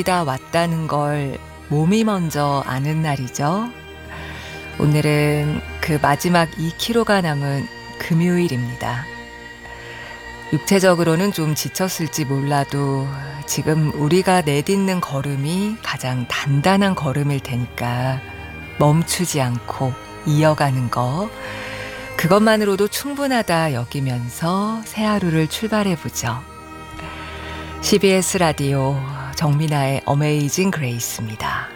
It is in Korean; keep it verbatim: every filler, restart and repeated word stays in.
다 왔다는 걸 몸이 먼저 아는 날이죠. 오늘은 그 마지막 이 킬로미터가 남은 금요일입니다. 육체적으로는 좀 지쳤을지 몰라도 지금 우리가 내딛는 걸음이 가장 단단한 걸음일 테니까 멈추지 않고 이어가는 거, 그것만으로도 충분하다 여기면서 새 하루를 출발해보죠. 씨비에스 라디오 정민아의 어메이징 그레이스입니다.